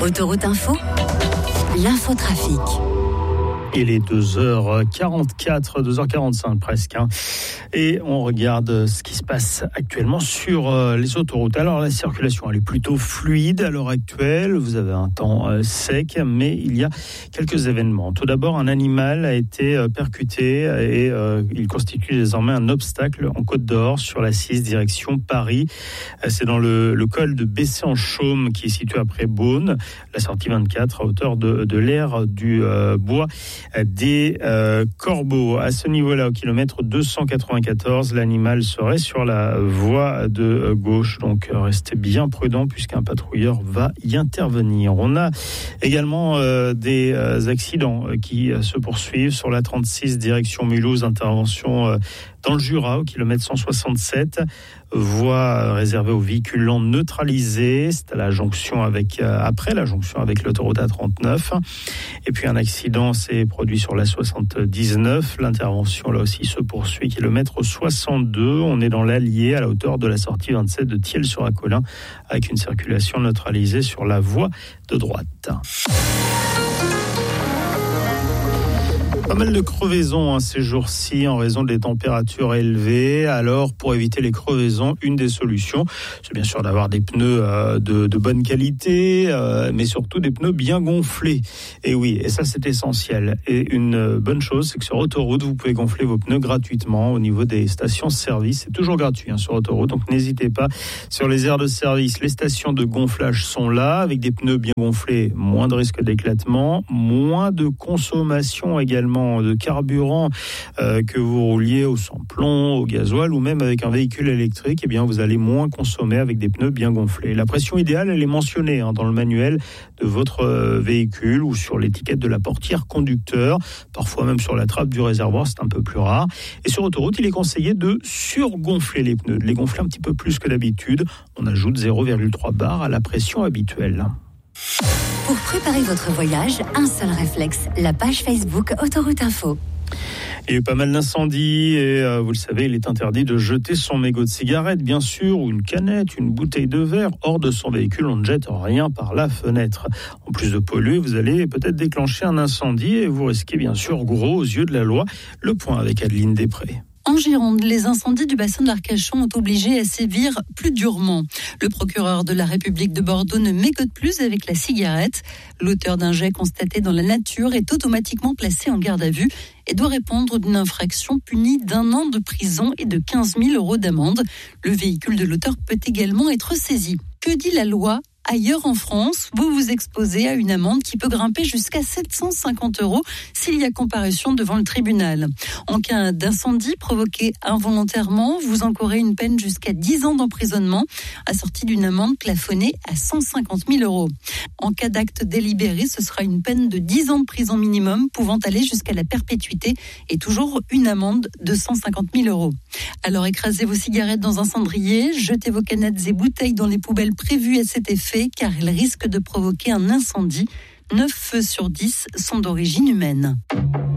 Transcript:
Autoroute Info, l'infotrafic. Il est 2h44, 2h45 presque. Et on regarde ce qui se passe actuellement sur les autoroutes. Alors la circulation, elle est plutôt fluide à l'heure actuelle. Vous avez un temps sec, mais il y a quelques événements. Tout d'abord, un animal a été percuté et il constitue désormais un obstacle en Côte d'Or sur la 6 direction Paris. C'est dans le col de Bessay-en-Chaume qui est situé après Beaune, la sortie 24 à hauteur de l'aire du bois des Corbeaux. À ce niveau-là, au kilomètre 294, l'animal serait sur la voie de gauche. Donc, restez bien prudents puisqu'un patrouilleur va y intervenir. On a également des accidents qui se poursuivent sur la 36 direction Mulhouse, intervention dans le Jura, au kilomètre 167, voie réservée aux véhicules lents neutralisés. C'est à la jonction après la jonction avec l'autoroute A39. Et puis un accident s'est produit sur la 79. L'intervention là aussi se poursuit, kilomètre 62. On est dans l'Allier à la hauteur de la sortie 27 de Thiel-sur-Acolin avec une circulation neutralisée sur la voie de droite. Pas mal de crevaisons ces jours-ci en raison des températures élevées. Alors, pour éviter les crevaisons, une des solutions, c'est bien sûr d'avoir des pneus de bonne qualité, mais surtout des pneus bien gonflés. Et oui, et ça c'est essentiel. Et une bonne chose, c'est que sur autoroute, vous pouvez gonfler vos pneus gratuitement au niveau des stations-service. C'est toujours gratuit sur autoroute, donc n'hésitez pas. Sur les aires de service, les stations de gonflage sont là. Avec des pneus bien gonflés, moins de risque d'éclatement, moins de consommation également de carburant que vous rouliez au sans-plomb, au gasoil ou même avec un véhicule électrique, eh bien vous allez moins consommer avec des pneus bien gonflés. La pression idéale, elle est mentionnée dans le manuel de votre véhicule ou sur l'étiquette de la portière conducteur, parfois même sur la trappe du réservoir, c'est un peu plus rare. Et sur autoroute, il est conseillé de surgonfler les pneus, de les gonfler un petit peu plus que d'habitude. On ajoute 0,3 bar à la pression habituelle. Pour préparer votre voyage, un seul réflexe, la page Facebook Autoroute Info. Il y a eu pas mal d'incendies et vous le savez, il est interdit de jeter son mégot de cigarette, bien sûr, ou une canette, une bouteille de verre hors de son véhicule. On ne jette rien par la fenêtre. En plus de polluer, vous allez peut-être déclencher un incendie et vous risquez bien sûr gros aux yeux de la loi. Le point avec Adeline Després. En Gironde, les incendies du bassin d'Arcachon ont obligé à sévir plus durement. Le procureur de la République de Bordeaux ne mégote plus avec la cigarette. L'auteur d'un jet constaté dans la nature est automatiquement placé en garde à vue et doit répondre d'une infraction punie d'1 an de prison et de 15 000 € d'amende. Le véhicule de l'auteur peut également être saisi. Que dit la loi ? Ailleurs en France, vous vous exposez à une amende qui peut grimper jusqu'à 750 € s'il y a comparution devant le tribunal. En cas d'incendie provoqué involontairement, vous encourez une peine jusqu'à 10 ans d'emprisonnement, assortie d'une amende plafonnée à 150 000 €. En cas d'acte délibéré, ce sera une peine de 10 ans de prison minimum, pouvant aller jusqu'à la perpétuité, et toujours une amende de 150 000 €. Alors écrasez vos cigarettes dans un cendrier, jetez vos canettes et bouteilles dans les poubelles prévues à cet effet, car elles risquent de provoquer un incendie. 9 feux sur 10 sont d'origine humaine.